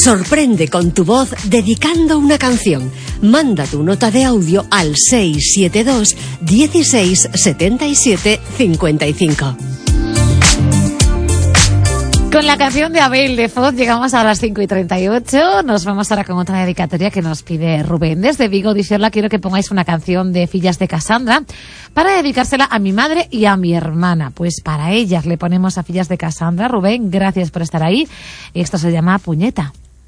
Sorprende con tu voz dedicando una canción. Manda tu nota de audio al 672 16 77 55. Con la canción de Abel de Foz llegamos a las 5:38. Nos vamos ahora con otra dedicatoria que nos pide Rubén. Desde Vigo, dice: hola, quiero que pongáis una canción de Fillas de Casandra para dedicársela a mi madre y a mi hermana. Pues para ellas le ponemos a Fillas de Casandra. Rubén, gracias por estar ahí. Esto se llama Puñeta.